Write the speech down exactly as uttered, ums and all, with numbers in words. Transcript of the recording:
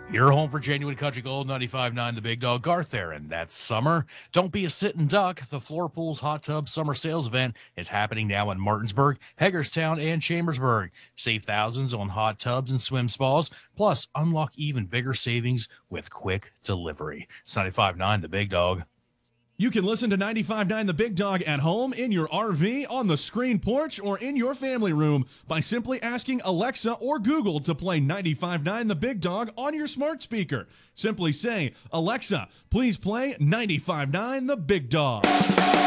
Your home for genuine country gold, ninety-five point nine The Big Dog, Garth Aaron. That's summer. Don't be a sitting duck. The Floor Pools Hot Tub Summer Sales Event is happening now in Martinsburg, Hagerstown, and Chambersburg. Save thousands on hot tubs and swim spas, plus unlock even bigger savings with quick delivery. It's ninety-five point nine The Big Dog. You can listen to ninety-five point nine The Big Dog at home, in your R V, on the screen porch, or in your family room by simply asking Alexa or Google to play ninety-five point nine The Big Dog on your smart speaker. Simply say, Alexa, please play ninety-five point nine The Big Dog.